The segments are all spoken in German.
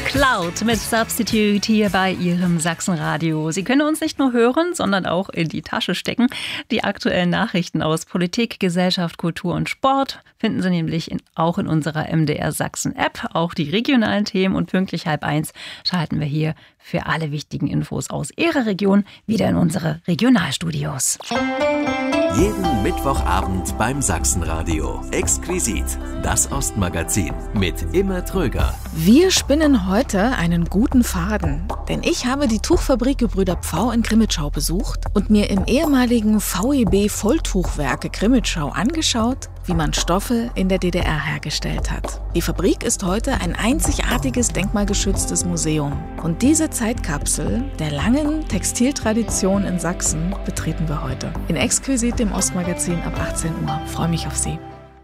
Cloud mit Substitute hier bei Ihrem Sachsenradio. Sie können uns nicht nur hören, sondern auch in die Tasche stecken. Die aktuellen Nachrichten aus Politik, Gesellschaft, Kultur und Sport finden Sie nämlich auch in unserer MDR Sachsen App. Auch die regionalen Themen und pünktlich 12:30 schalten wir hier für alle wichtigen Infos aus Ihrer Region wieder in unsere Regionalstudios. Jeden Mittwochabend beim Sachsenradio. Exquisit, das Ostmagazin mit Imme Tröger. Wir spinnen heute einen guten Faden, denn ich habe die Tuchfabrik Gebrüder Pfau in Crimmitschau besucht und mir im ehemaligen VEB Volltuchwerke Crimmitschau angeschaut, wie man Stoffe in der DDR hergestellt hat. Die Fabrik ist heute ein einzigartiges denkmalgeschütztes Museum. Und diese Zeitkapsel der langen Textiltradition in Sachsen betreten wir heute. In Exquisit, dem Ostmagazin ab 18 Uhr. Freue mich auf Sie.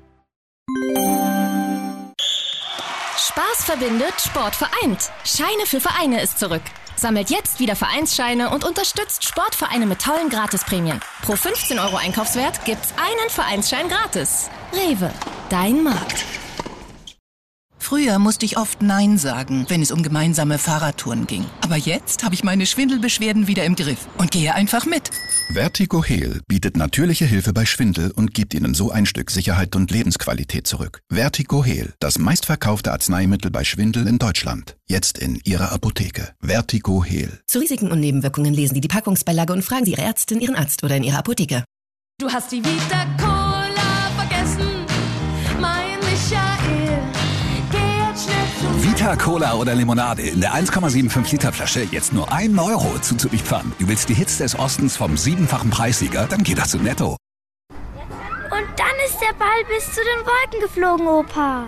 Spaß verbindet, Sport vereint. Scheine für Vereine ist zurück. Sammelt jetzt wieder Vereinsscheine und unterstützt Sportvereine mit tollen Gratisprämien. Pro 15 € Einkaufswert gibt's einen Vereinsschein gratis. Rewe, dein Markt. Früher musste ich oft Nein sagen, wenn es um gemeinsame Fahrradtouren ging. Aber jetzt habe ich meine Schwindelbeschwerden wieder im Griff und gehe einfach mit. Vertigo Heal bietet natürliche Hilfe bei Schwindel und gibt Ihnen so ein Stück Sicherheit und Lebensqualität zurück. Vertigo Heal, das meistverkaufte Arzneimittel bei Schwindel in Deutschland. Jetzt in Ihrer Apotheke. Vertigo Heal. Zu Risiken und Nebenwirkungen lesen Sie die Packungsbeilage und fragen Sie Ihre Ärztin, Ihren Arzt oder in Ihrer Apotheke. Du hast die Vita Cola vergessen, mein Michael. Vita Cola oder Limonade in der 1,75 Liter Flasche jetzt nur 1 € zuzüglich Pfand. Du willst die Hits des Ostens vom 7-fachen Preissieger? Dann geht das zu Netto. Und dann ist der Ball bis zu den Wolken geflogen, Opa.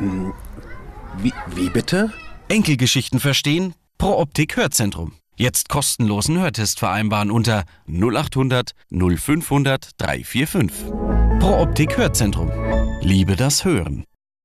Wie bitte? Enkelgeschichten verstehen? Pro Optik Hörzentrum. Jetzt kostenlosen Hörtest vereinbaren unter 0800 0500 345. Pro Optik Hörzentrum. Liebe das Hören.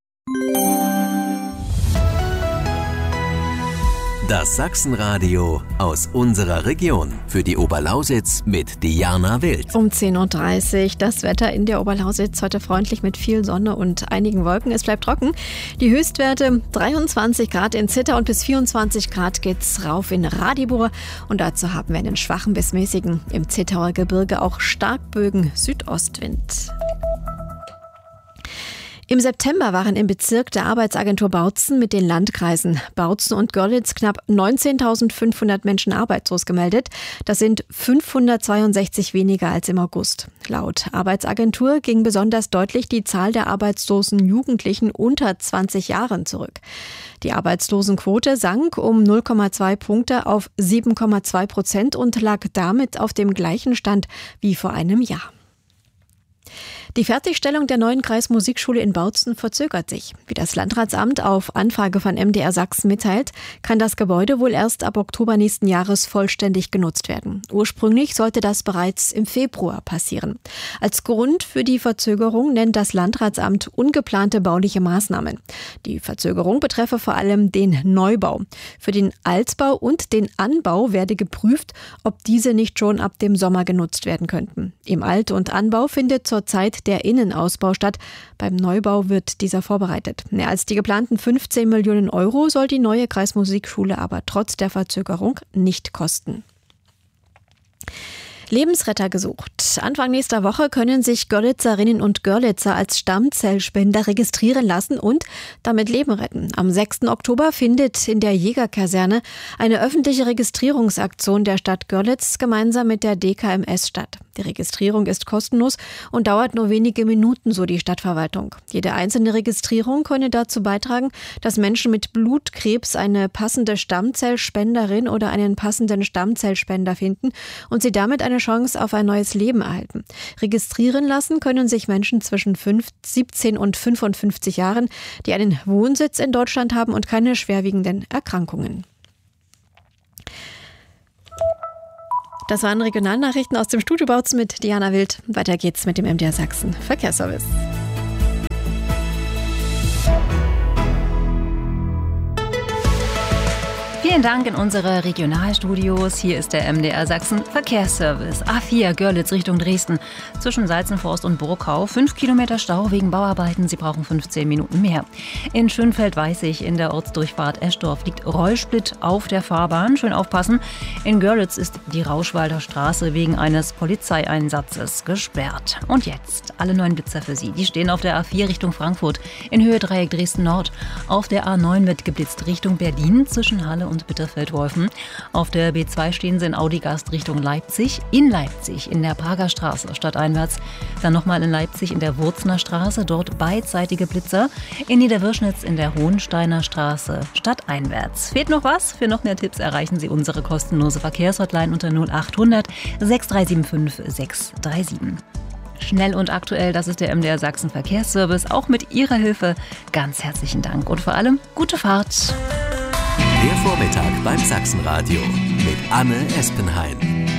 Das Sachsenradio aus unserer Region. Für die Oberlausitz mit Diana Wild. Um 10:30 Uhr das Wetter in der Oberlausitz heute freundlich mit viel Sonne und einigen Wolken. Es bleibt trocken. Die Höchstwerte 23 Grad in Zitter und bis 24 Grad geht's rauf in Radibor. Und dazu haben wir einen schwachen bis mäßigen, im Zittauer Gebirge auch Starkbögen Südostwind. Im September waren im Bezirk der Arbeitsagentur Bautzen mit den Landkreisen Bautzen und Görlitz knapp 19.500 Menschen arbeitslos gemeldet. Das sind 562 weniger als im August. Laut Arbeitsagentur ging besonders deutlich die Zahl der arbeitslosen Jugendlichen unter 20 Jahren zurück. Die Arbeitslosenquote sank um 0,2 Punkte auf 7,2% und lag damit auf dem gleichen Stand wie vor einem Jahr. Die Fertigstellung der neuen Kreismusikschule in Bautzen verzögert sich. Wie das Landratsamt auf Anfrage von MDR Sachsen mitteilt, kann das Gebäude wohl erst ab Oktober nächsten Jahres vollständig genutzt werden. Ursprünglich sollte das bereits im Februar passieren. Als Grund für die Verzögerung nennt das Landratsamt ungeplante bauliche Maßnahmen. Die Verzögerung betreffe vor allem den Neubau. Für den Altbau und den Anbau werde geprüft, ob diese nicht schon ab dem Sommer genutzt werden könnten. Im Alt- und Anbau findet zurzeit der Innenausbau statt. Beim Neubau wird dieser vorbereitet. Mehr als die geplanten 15 Millionen € soll die neue Kreismusikschule aber trotz der Verzögerung nicht kosten. Lebensretter gesucht. Anfang nächster Woche können sich Görlitzerinnen und Görlitzer als Stammzellspender registrieren lassen und damit Leben retten. Am 6. Oktober findet in der Jägerkaserne eine öffentliche Registrierungsaktion der Stadt Görlitz gemeinsam mit der DKMS statt. Die Registrierung ist kostenlos und dauert nur wenige Minuten, so die Stadtverwaltung. Jede einzelne Registrierung könne dazu beitragen, dass Menschen mit Blutkrebs eine passende Stammzellspenderin oder einen passenden Stammzellspender finden und sie damit eine Chance auf ein neues Leben erhalten. Registrieren lassen können sich Menschen zwischen 17 und 55 Jahren, die einen Wohnsitz in Deutschland haben und keine schwerwiegenden Erkrankungen. Das waren Regionalnachrichten aus dem Studio Bautzen mit Diana Wild. Weiter geht's mit dem MDR Sachsen Verkehrsservice. Vielen Dank in unsere Regionalstudios. Hier ist der MDR Sachsen Verkehrsservice. A4 Görlitz Richtung Dresden. Zwischen Salzenforst und Burgau 5 Kilometer Stau wegen Bauarbeiten. Sie brauchen 15 Minuten mehr. In Schönfeld-Weißig in der Ortsdurchfahrt Eschdorf liegt Rollsplit auf der Fahrbahn. Schön aufpassen. In Görlitz ist die Rauschwalder Straße wegen eines Polizeieinsatzes gesperrt. Und jetzt alle neuen Blitzer für Sie. Die stehen auf der A4 Richtung Frankfurt in Höhe Dreieck Dresden Nord. Auf der A9 wird geblitzt Richtung Berlin zwischen Halle und Bitterfeld-Wolfen. Auf der B2 stehen sie in Audigast Richtung Leipzig. In Leipzig in der Prager Straße stadteinwärts. Dann nochmal in Leipzig in der Wurzner Straße. Dort beidseitige Blitzer. In Niederwürschnitz in der Hohensteiner Straße stadteinwärts. Fehlt noch was? Für noch mehr Tipps erreichen Sie unsere kostenlose Verkehrshotline unter 0800 6375 637. Schnell und aktuell, das ist der MDR Sachsen Verkehrsservice. Auch mit Ihrer Hilfe ganz herzlichen Dank und vor allem gute Fahrt. Der Vormittag beim Sachsenradio mit Anne Espenhain.